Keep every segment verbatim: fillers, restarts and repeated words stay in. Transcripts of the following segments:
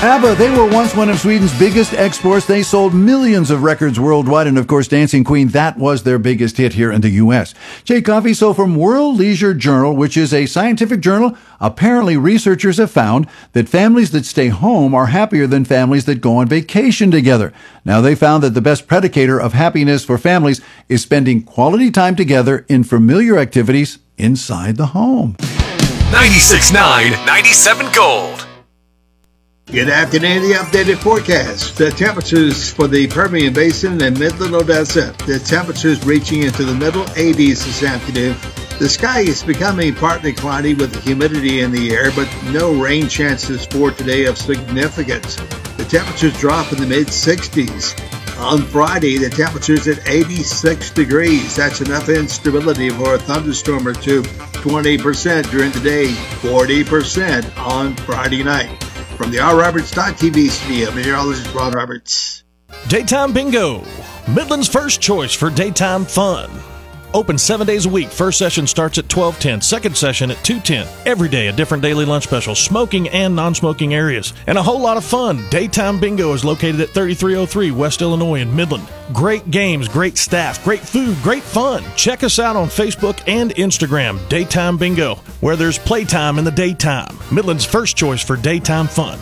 ABBA, they were once one of Sweden's biggest exports. They sold millions of records worldwide, and of course, Dancing Queen, that was their biggest hit here in the U S. Jay Coffey, so from World Leisure Journal, which is a scientific journal, apparently researchers have found that families that stay home are happier than families that go on vacation together. Now, they found that the best predicator of happiness for families is spending quality time together in familiar activities inside the home. ninety-six point nine, ninety-seven Gold. Good afternoon. The updated forecast. The temperatures for the Permian Basin and Midland Odessa. The temperatures reaching into the middle eighties this afternoon. The sky is becoming partly cloudy with the humidity in the air, but no rain chances for today of significance. The temperatures drop in the mid sixties. On Friday, the temperature's at eighty-six degrees. That's enough instability for a thunderstorm or two. twenty percent during the day, forty percent on Friday night. From the R. Roberts T V studio, meteorologist Ron Roberts. Daytime Bingo, Midland's first choice for daytime fun. Open seven days a week. First session starts at twelve ten. Second session at two ten. Every day a different daily lunch special, smoking and non-smoking areas, and a whole lot of fun. Daytime Bingo is located at thirty-three oh three West Illinois in Midland. Great games, great staff, great food, great fun. Check us out on Facebook and Instagram. Daytime Bingo, where there's playtime in the daytime. Midland's first choice for daytime fun.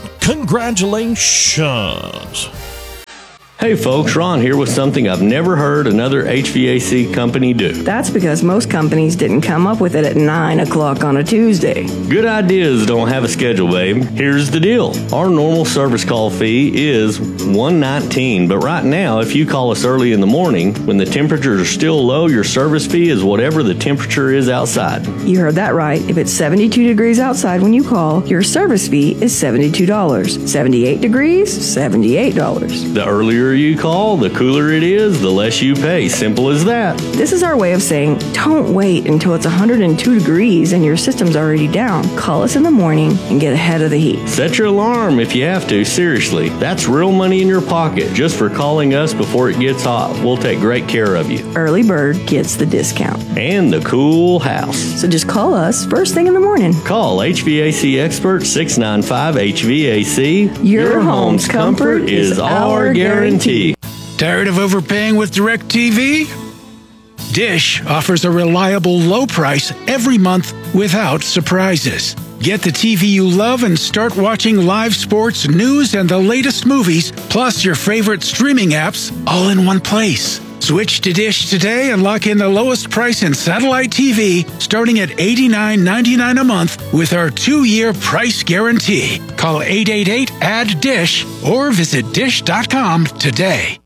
Congratulations. Hey folks, Ron here with something I've never heard another H V A C company do. That's because most companies didn't come up with it at nine o'clock on a Tuesday. Good ideas don't have a schedule, babe. Here's the deal. Our normal service call fee is one nineteen, but right now, if you call us early in the morning, when the temperatures are still low, your service fee is whatever the temperature is outside. You heard that right. If it's seventy-two degrees outside when you call, your service fee is seventy-two dollars. seventy-eight degrees, seventy-eight dollars. The earlier you call, the cooler it is, the less you pay. Simple as that. This is our way of saying, don't wait until it's one hundred two degrees and your system's already down. Call us in the morning and get ahead of the heat. Set your alarm if you have to. Seriously, that's real money in your pocket just for calling us before it gets hot. We'll take great care of you. Early bird gets the discount. And the cool house. So just call us first thing in the morning. Call H V A C Expert six nine five H V A C. Your, your home's comfort is our guarantee. Tired of overpaying with DirecTV? Dish offers a reliable low price every month without surprises. Get the T V you love and start watching live sports, news, and the latest movies, plus your favorite streaming apps, all in one place. Switch to Dish today and lock in the lowest price in satellite T V, starting at eighty-nine ninety-nine a month with our two-year price guarantee. Call eight eight eight, A D D D I S H or visit dish dot com today.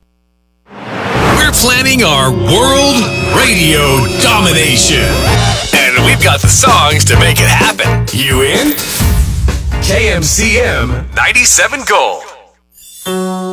We're planning our world radio domination. And we've got the songs to make it happen. You in? K M C M ninety-seven Gold.